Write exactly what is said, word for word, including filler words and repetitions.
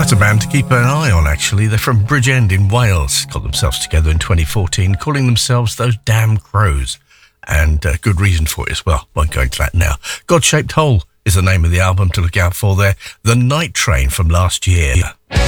That's a band to keep an eye on, actually. They're from Bridgend in Wales. Got themselves together in twenty fourteen, calling themselves Those Damn Crows. And uh, good reason for it as well. Won't go into that now. God Shaped Hole is the name of the album to look out for there. The Night Train from last year.